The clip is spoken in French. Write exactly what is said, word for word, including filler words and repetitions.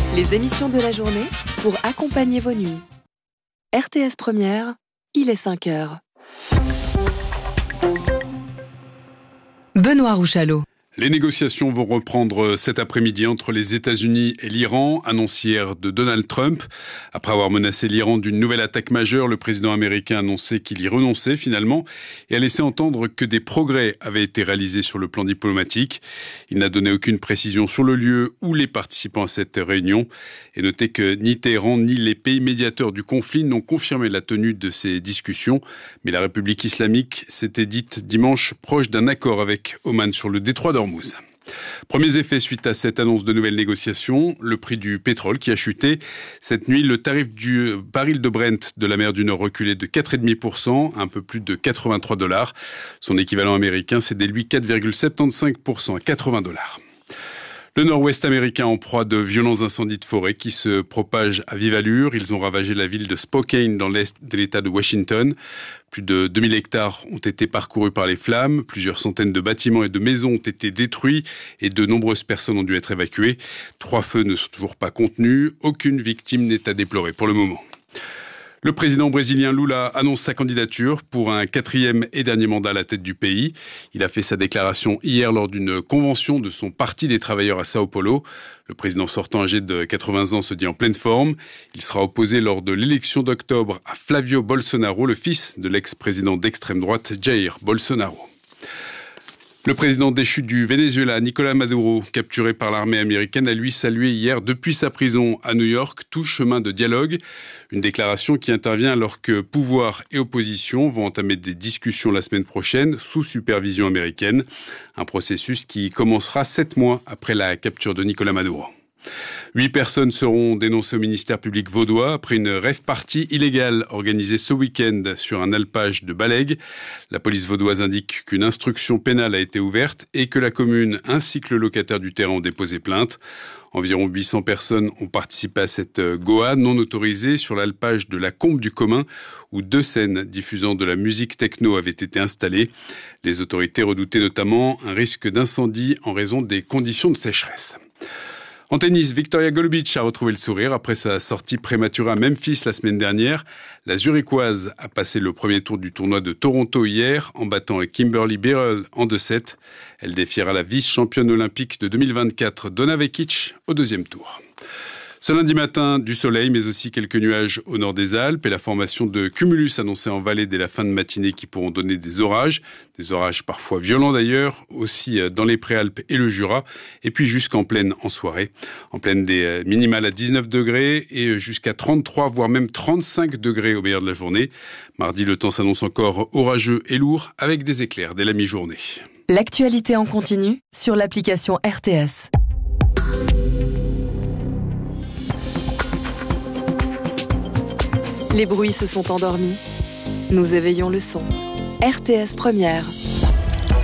Les émissions de la journée pour accompagner vos nuits. R T S Première, il est cinq heures. Benoît Rouchalot. Les négociations vont reprendre cet après-midi entre les États-Unis et l'Iran, annonce hier de Donald Trump. Après avoir menacé l'Iran d'une nouvelle attaque majeure, le président américain a annoncé qu'il y renonçait finalement et a laissé entendre que des progrès avaient été réalisés sur le plan diplomatique. Il n'a donné aucune précision sur le lieu ou les participants à cette réunion. Et notez que ni Téhéran ni les pays médiateurs du conflit n'ont confirmé la tenue de ces discussions. Mais la République islamique s'était dite dimanche proche d'un accord avec Oman sur le détroit d'Ormuz. Premiers effets suite à cette annonce de nouvelles négociations, le prix du pétrole qui a chuté. Cette nuit, le tarif du baril de Brent de la mer du Nord reculait de quatre virgule cinq pour cent, un peu plus de quatre-vingt-trois dollars. Son équivalent américain s'est déduit quatre virgule soixante-quinze pour cent à quatre-vingts dollars. Le nord-ouest américain en proie de violents incendies de forêt qui se propagent à vive allure. Ils ont ravagé la ville de Spokane dans l'est de l'État de Washington. Plus de deux mille hectares ont été parcourus par les flammes. Plusieurs centaines de bâtiments et de maisons ont été détruits et de nombreuses personnes ont dû être évacuées. Trois feux ne sont toujours pas contenus. Aucune victime n'est à déplorer pour le moment. Le président brésilien Lula annonce sa candidature pour un quatrième et dernier mandat à la tête du pays. Il a fait sa déclaration hier lors d'une convention de son Parti des travailleurs à Sao Paulo. Le président sortant âgé de quatre-vingts ans se dit en pleine forme. Il sera opposé lors de l'élection d'octobre à Flavio Bolsonaro, le fils de l'ex-président d'extrême droite Jair Bolsonaro. Le président déchu du Venezuela, Nicolás Maduro, capturé par l'armée américaine, a lui salué hier depuis sa prison à New York tout chemin de dialogue. Une déclaration qui intervient alors que pouvoir et opposition vont entamer des discussions la semaine prochaine sous supervision américaine. Un processus qui commencera sept mois après la capture de Nicolás Maduro. Huit personnes seront dénoncées au ministère public vaudois après une rave party illégale organisée ce week-end sur un alpage de Balègue. La police vaudoise indique qu'une instruction pénale a été ouverte et que la commune ainsi que le locataire du terrain ont déposé plainte. Environ huit cents personnes ont participé à cette Goa non autorisée sur l'alpage de la Combe du Commun où deux scènes diffusant de la musique techno avaient été installées. Les autorités redoutaient notamment un risque d'incendie en raison des conditions de sécheresse. En tennis, Victoria Golubic a retrouvé le sourire après sa sortie prématurée à Memphis la semaine dernière. La Zurichoise a passé le premier tour du tournoi de Toronto hier en battant Kimberly Birrell en deux sept. Elle défiera la vice-championne olympique de deux mille vingt-quatre Donna Vekic au deuxième tour. Ce lundi matin, du soleil, mais aussi quelques nuages au nord des Alpes et la formation de cumulus annoncée en vallée dès la fin de matinée qui pourront donner des orages. Des orages parfois violents d'ailleurs, aussi dans les Préalpes et le Jura. Et puis jusqu'en plaine en soirée. En plaine des minimales à dix-neuf degrés et jusqu'à trente-trois, voire même trente-cinq degrés au meilleur de la journée. Mardi, le temps s'annonce encore orageux et lourd avec des éclairs dès la mi-journée. L'actualité en continu sur l'application R T S. Les bruits se sont endormis. Nous éveillons le son. R T S Première.